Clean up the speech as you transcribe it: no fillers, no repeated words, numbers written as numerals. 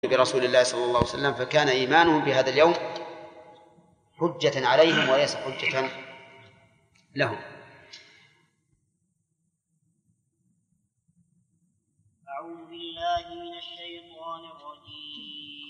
برسول الله صلى الله عليه وسلم، فكان إيمانهم بهذا اليوم حجة عليهم وليس حجة لهم. أعوذ بالله من الشيطان الرجيم.